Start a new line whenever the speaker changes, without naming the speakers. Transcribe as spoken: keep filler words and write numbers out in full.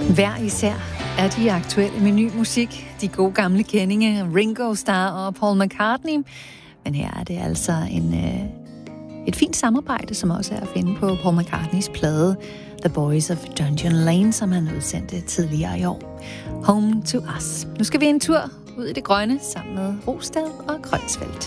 Hver især er de aktuelle med ny musik. De gode gamle kendinge, Ringo Starr og Paul McCartney. Men her er det altså en, øh, et fint samarbejde, som også er at finde på Paul McCartneys plade The Boys of Dungeon Lane, som han udsendte tidligere i år. Home to Us. Nu skal vi en tur ud i det grønne sammen med Rosted og Grønsfeldt.